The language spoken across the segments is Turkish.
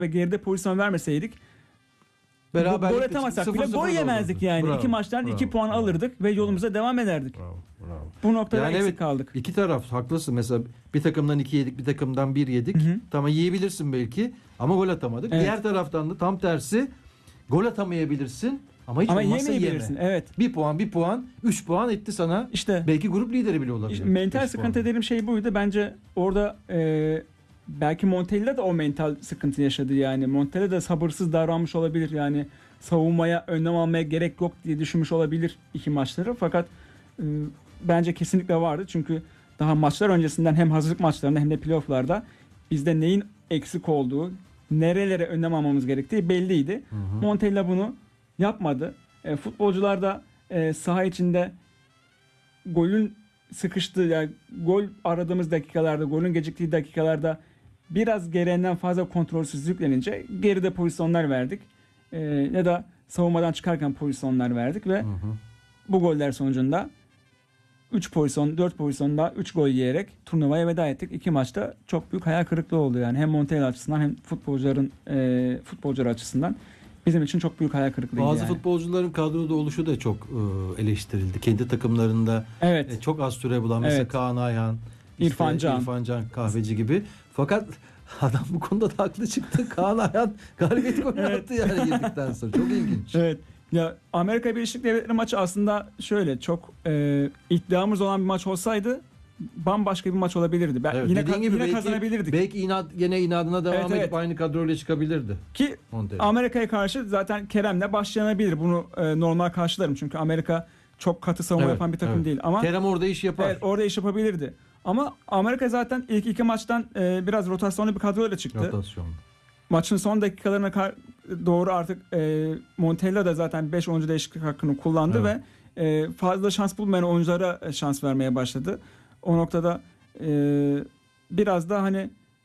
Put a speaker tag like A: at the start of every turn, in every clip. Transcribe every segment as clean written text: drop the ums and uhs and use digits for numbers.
A: ve geride pozisyon vermeseydik
B: Beraberlik
A: gol atamasak bile
B: 0-0
A: gol yemezdik
B: olurdu.
A: yani.
B: Bravo,
A: 2 maçtan 2 puan alırdık ve yolumuza devam ederdik.
B: Bravo.
A: Bu noktada
B: Yani
A: eksik
B: evet,
A: kaldık.
B: İki taraf haklısın. Mesela bir takımdan 2 yedik, bir takımdan 1 yedik. Tamam, yiyebilirsin belki ama gol atamadık.
A: Evet.
B: Diğer taraftan da tam tersi, gol atamayabilirsin ama hiç olmazsa
A: yemeyebilirsin.
B: yeme.
A: Evet.
B: 1 puan, 3 puan etti sana.
A: İşte
B: Belki grup lideri bile olabilir.
A: mental
B: 5
A: sıkıntı
B: puan.
A: dediğim şey buydu. Bence orada belki Montella da o mental sıkıntı yaşadı yani. Montella da sabırsız davranmış olabilir yani. Savunmaya, önlem almaya gerek yok diye düşünmüş olabilir iki maçları. Fakat bence kesinlikle vardı. Çünkü daha maçlar öncesinden hem hazırlık maçlarında hem de playoff'larda bizde neyin eksik olduğu, nerelere önlem almamız gerektiği belliydi. Montella bunu yapmadı. Futbolcular da saha içinde golün sıkıştığı, yani gol aradığımız dakikalarda, golün geciktiği dakikalarda biraz gereğinden fazla kontrolsüz yüklenince geride pozisyonlar verdik. Ya da savunmadan çıkarken pozisyonlar verdik ve bu goller sonucunda 3 pozisyon, 4 pozisyonda 3 gol yiyerek turnuvaya veda ettik. 2 maçta çok büyük hayal kırıklığı oldu yani. Hem Montella açısından hem futbolcular açısından bizim için çok büyük hayal kırıklığıydı.
B: Bazı
A: yani.
B: Futbolcuların kadroda oluşu da çok eleştirildi. Kendi takımlarında çok az süre bulan mesela Kaan Ayhan,
A: İrfan
B: Can Kahveci gibi. Fakat adam bu konuda da haklı çıktı. Kaan Ayhan galibiyet golü attı yani girdikten sonra. Çok ilginç.
A: Evet. Ya Amerika Birleşik Devletleri maçı aslında şöyle çok iddiamız olan bir maç olsaydı bambaşka bir maç olabilirdi. Yine belki, kazanabilirdik.
B: Belki inadına devam edip aynı kadroyla çıkabilirdi.
A: Ki Amerika'ya karşı zaten Kerem'le başlanabilir. Bunu normal karşılarım. Çünkü Amerika çok katı savunma yapan bir takım değil. Ama
B: Kerem orada iş yapar.
A: Evet, orada iş yapabilirdi. Ama Amerika zaten ilk 2 maçtan biraz rotasyonlu bir kadroyla çıktı. Maçın son dakikalarına doğru artık Montella da zaten 5 oyuncu değişiklik hakkını kullandı ve fazla şans bulmayan oyunculara şans vermeye başladı. O noktada biraz da hani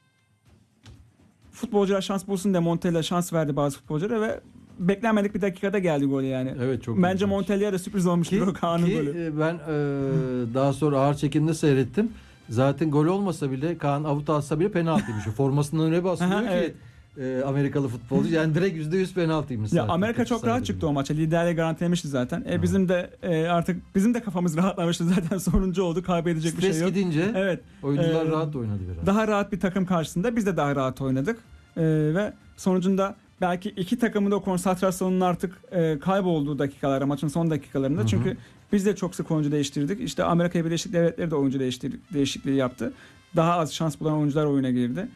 A: futbolcular şans bulsun diye Montella şans verdi bazı futbolculara ve beklenmedik bir dakikada geldi gol yani.
B: Evet, çok
A: bence Montella'ya da sürpriz olmuştur o Kaan'ın golü.
B: Ben daha sonra ağır çekimde seyrettim. Zaten gol olmasa bile Kaan avuta atsa bile penaltıymış. Formasından öyle basılıyor ki Amerikalı futbolcu yani direkt %100 penaltıymış.
A: Ya Amerika çok rahat çıktı o maça. Liderliği garantilemişti zaten. Bizim de artık bizim de kafamız rahatlamıştı zaten, sonuncu oldu. Kaybedecek bir şey yok.
B: Stres gidince oyuncular rahat oynadı biraz.
A: Daha rahat bir takım karşısında biz de daha rahat oynadık. Ve sonucunda belki iki takımın da konsantrasyonunun artık kaybolduğu dakikalarda, maçın son dakikalarında. Çünkü biz de çok sık oyuncu değiştirdik. İşte Amerika Birleşik Devletleri de oyuncu değişikliği yaptı. Daha az şans bulan oyuncular oyuna girdi.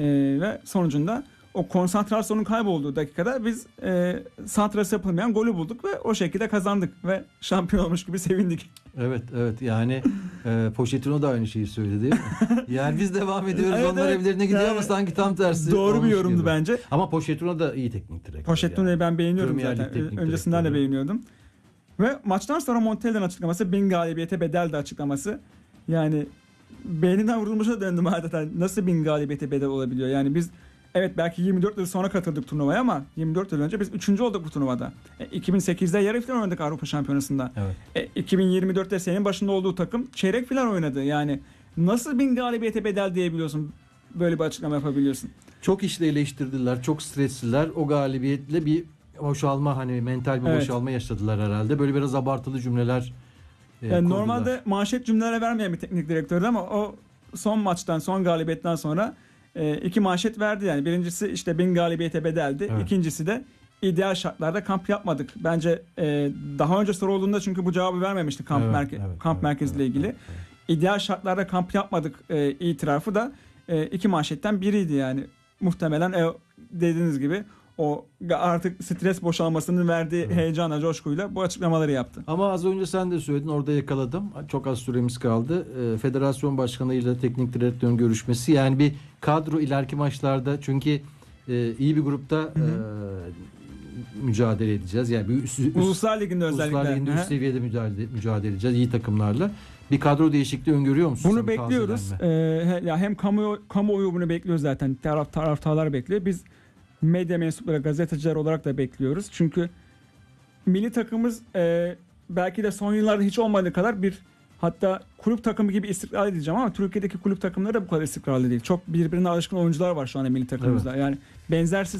A: Ve sonucunda o konsantrasyonun kaybolduğu dakikada biz santrası yapılmayan golü bulduk ve o şekilde kazandık ve şampiyon olmuş gibi sevindik.
B: Evet yani Pochettino da aynı şeyi söyledi değil mi? Yani biz devam ediyoruz, onlar evlerine gidiyor ama sanki tam tersi.
A: Doğru bir yorumdu gibi bence.
B: Ama Pochettino da iyi teknik direktör.
A: Pochettino'yu
B: yani.
A: ben beğeniyorum zaten. Öncesinden de beğeniyordum. Ve maçtan sonra Montella'nın açıklaması, 1000 galibiyete bedeldi açıklaması. Yani beynimden vurulmuşa döndüm adeta. Nasıl 1000 galibiyete bedel olabiliyor? Yani biz belki 24 yıl sonra katıldık turnuvaya ama 24 yıl önce biz 3. olduk bu turnuvada. 2008'de yarı final oynadık Avrupa Şampiyonası'nda. 2024'te senin başında olduğu takım çeyrek final oynadı. Yani nasıl 1000 galibiyete bedel diyebiliyorsun? Böyle bir açıklama yapabiliyorsun.
B: Çok işle eleştirdiler, çok stresliler. O galibiyetle bir boşalma, hani mental bir boşalma yaşadılar herhalde. Böyle biraz abartılı cümleler
A: yani normalde manşet cümleler vermeyen bir teknik direktördü ama o son maçtan, son galibiyetten sonra 2 manşet verdi yani. Birincisi işte 1000 galibiyete bedeldi. İkincisi de ideal şartlarda kamp yapmadık. Bence daha önce sorulduğunda çünkü bu cevabı vermemişti kamp merkeziyle ilgili. İdeal şartlarda kamp yapmadık itirafı da 2 manşetten biriydi yani. Muhtemelen dediğiniz gibi o artık stres boşalmasının verdiği heyecanla, coşkuyla bu açıklamaları yaptı.
B: Ama az önce sen de söyledin, orada yakaladım. Çok az süremiz kaldı. Federasyon başkanıyla teknik direktörün görüşmesi. Yani bir kadro ileriki maçlarda, çünkü iyi bir grupta mücadele edeceğiz. Yani
A: Uluslar Ligi'nde özellikle.
B: Uluslar Ligi'nde üst seviyede mücadele edeceğiz. İyi takımlarla. Bir kadro değişikliği öngörüyor musun?
A: Bunu bekliyoruz. Ya hem kamuoyu bunu bekliyor zaten. Taraftarlar bekliyor. Biz medya mensupları, gazeteciler olarak da bekliyoruz. Çünkü milli takımımız belki de son yıllarda hiç olmadığı kadar bir Hatta kulüp takımı gibi istikrarlı diyeceğim ama Türkiye'deki kulüp takımları da bu kadar istikrarlı değil. Çok birbirine alışkın oyuncular var şu anda milli takımımızda. Yani benzersiz